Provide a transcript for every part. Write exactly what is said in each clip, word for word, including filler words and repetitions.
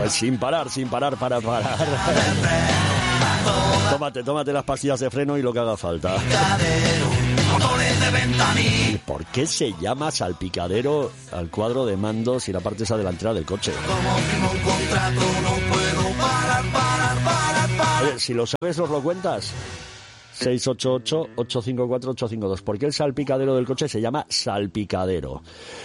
Pues sin parar, sin parar, para parar. Tómate, tómate las pastillas de freno y lo que haga falta. ¿Y por qué se llama salpicadero al cuadro de mandos y la parte esa delantera del coche? Oye, si lo sabes, nos lo cuentas. seis ocho ocho, ocho cinco cuatro, ocho cinco dos. ¿Por qué el salpicadero del coche se llama salpicadero?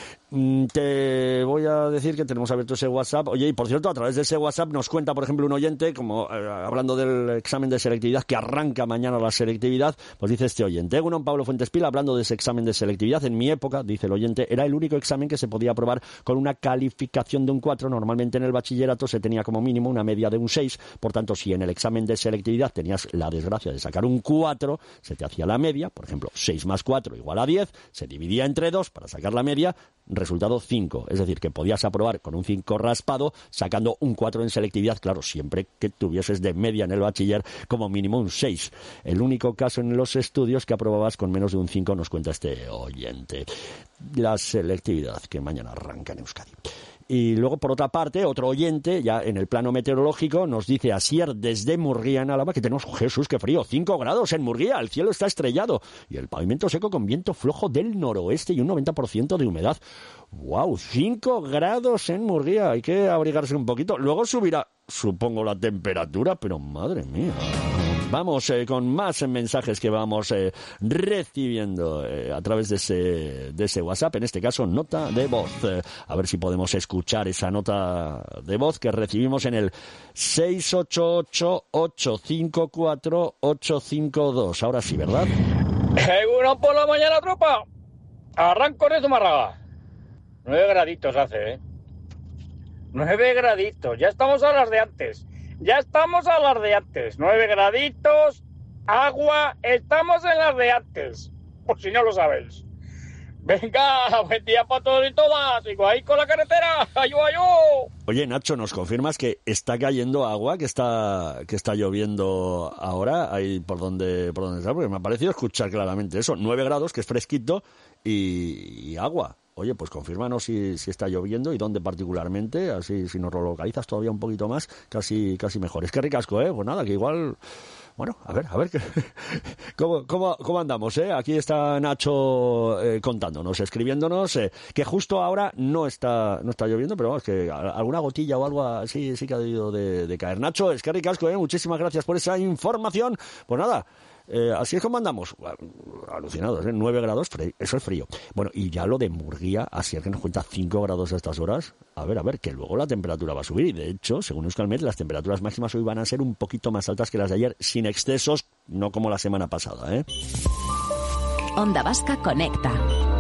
Te voy a decir que tenemos abierto ese WhatsApp. Oye, y por cierto, a través de ese WhatsApp nos cuenta, por ejemplo, un oyente, como eh, hablando del examen de selectividad, que arranca mañana la selectividad, pues dice este oyente, Egunon Pablo Fuentes Pila, hablando de ese examen de selectividad, en mi época, dice el oyente, era el único examen que se podía aprobar con una calificación de un cuatro. Normalmente en el bachillerato se tenía como mínimo una media de un seis, por tanto, si en el examen de selectividad tenías la desgracia de sacar un cuatro, se te hacía la media, por ejemplo, seis más cuatro igual a diez, se dividía entre dos para sacar la media, resultado cinco, es decir, que podías aprobar con un cinco raspado sacando un cuatro en selectividad, claro, siempre que tuvieses de media en el bachiller como mínimo un seis. El único caso en los estudios que aprobabas con menos de un cinco, nos cuenta este oyente. La selectividad que mañana arranca en Euskadi. Y luego, por otra parte, otro oyente, ya en el plano meteorológico, nos dice Asier desde Murguía, en Álava, que tenemos, Jesús, qué frío, cinco grados en Murguía, el cielo está estrellado y el pavimento seco con viento flojo del noroeste y un noventa por ciento de humedad. ¡Wow! cinco grados en Murguía, hay que abrigarse un poquito. Luego subirá, supongo, la temperatura, pero madre mía. Vamos eh, con más mensajes que vamos eh, recibiendo eh, a través de ese, de ese WhatsApp, en este caso nota de voz. Eh, a ver si podemos escuchar esa nota de voz que recibimos en el seis ocho ocho, ocho cinco cuatro, ocho cinco dos. Ahora sí, ¿verdad? Seguro por la mañana, tropa. Arranco de Zumarraga. Nueve graditos hace, ¿eh? Nueve graditos. Ya estamos a las de antes. Ya estamos a las de antes. Nueve graditos, agua, estamos en las de antes. Por si no lo sabéis. Venga, buen día para todos y todas. Sigo ahí con la carretera. ¡Ayú, ayú! Oye, Nacho, ¿nos confirmas que está cayendo agua, que está que está lloviendo ahora? Ahí por donde, por donde está, porque me ha parecido escuchar claramente eso. Nueve grados, que es fresquito, y, y agua. Oye, pues confírmanos si, si está lloviendo y dónde particularmente, así si nos lo localizas todavía un poquito más, casi casi mejor. Es que ricasco, ¿eh? Pues nada, que igual... Bueno, a ver, a ver, ¿cómo, cómo, cómo andamos, eh? Aquí está Nacho eh, contándonos, escribiéndonos, eh, que justo ahora no está no está lloviendo, pero vamos, que alguna gotilla o algo así sí que ha debido de, de caer. Nacho, es que ricasco, eh, muchísimas gracias por esa información. Pues nada, eh, así es como andamos, alucinados, ¿eh? nueve grados, eso es frío. Bueno, y ya lo de Murguía, así es que nos cuenta cinco grados a estas horas. A ver, a ver, que luego la temperatura va a subir, y de hecho, según Euskalmet, las temperaturas máximas hoy van a ser un poquito más altas que las de ayer, sin excesos, no como la semana pasada, ¿eh? Onda Vasca Conecta.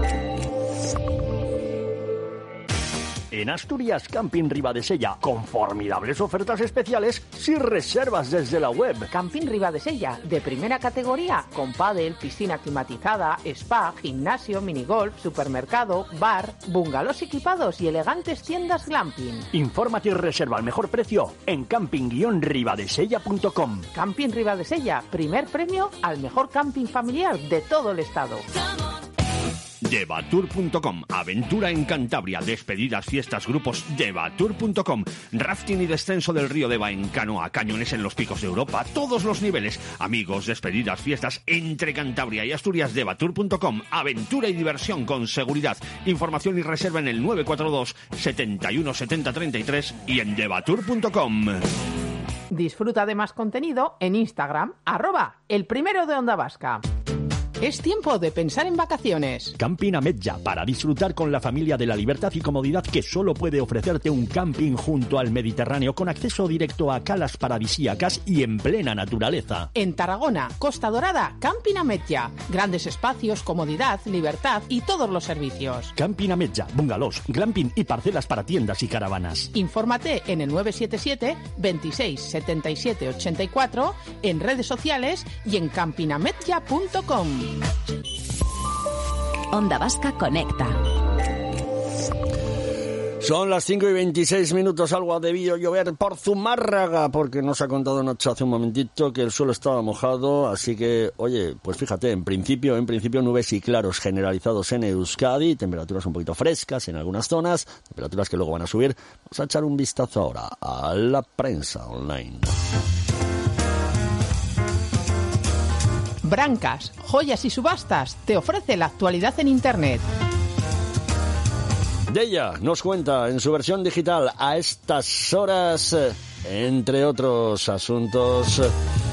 En Asturias Camping Ribadesella, con formidables ofertas especiales si reservas desde la web. Camping Ribadesella, de primera categoría, con pádel, piscina climatizada, spa, gimnasio, minigolf, supermercado, bar, bungalows equipados y elegantes tiendas glamping. Infórmate y reserva al mejor precio en camping guion ribadesella punto com. Camping Ribadesella, primer premio al mejor camping familiar de todo el estado. Devatur punto com, aventura en Cantabria, despedidas, fiestas, grupos. Devatur punto com, rafting y descenso del río Deva en canoa, cañones en los picos de Europa, todos los niveles, amigos, despedidas, fiestas entre Cantabria y Asturias. Devatur punto com, aventura y diversión con seguridad. Información y reserva en el nueve cuatro dos, setenta y uno, setenta, treinta y tres y en devatur punto com. Disfruta de más contenido en Instagram, arroba el primero de Onda Vasca. Es tiempo de pensar en vacaciones. Camping Ametlla, para disfrutar con la familia de la libertad y comodidad que solo puede ofrecerte un camping junto al Mediterráneo, con acceso directo a calas paradisíacas y en plena naturaleza. En Tarragona, Costa Dorada, Camping Ametlla. Grandes espacios, comodidad, libertad y todos los servicios. Camping Ametlla, bungalows, glamping y parcelas para tiendas y caravanas. Infórmate en el nueve siete siete, veintiséis, setenta y siete, ochenta y cuatro, en redes sociales y en camping ametlla punto com. Onda Vasca Conecta. Son las cinco y veintiséis minutos, algo ha debido llover por Zumárraga, porque nos ha contado Nacho hace un momentito que el suelo estaba mojado, así que, oye, pues fíjate, en principio, en principio nubes y claros generalizados en Euskadi, temperaturas un poquito frescas en algunas zonas, temperaturas que luego van a subir. Vamos a echar un vistazo ahora a la prensa online. Brancas, joyas y subastas te ofrece la actualidad en Internet. Deia nos cuenta en su versión digital a estas horas, entre otros asuntos,